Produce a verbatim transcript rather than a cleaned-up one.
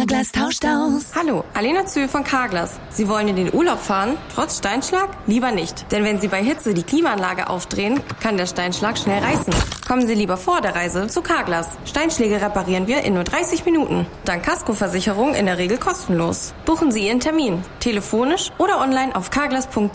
Carglass tauscht aus. Hallo, Alena Zühl von Carglass. Sie wollen in den Urlaub fahren, trotz Steinschlag? Lieber nicht. Denn wenn Sie bei Hitze die Klimaanlage aufdrehen, kann der Steinschlag schnell reißen. Kommen Sie lieber vor der Reise zu Carglass. Steinschläge reparieren wir in nur dreißig Minuten. Dank Kaskoversicherung in der Regel kostenlos. Buchen Sie Ihren Termin. Telefonisch oder online auf carglass punkt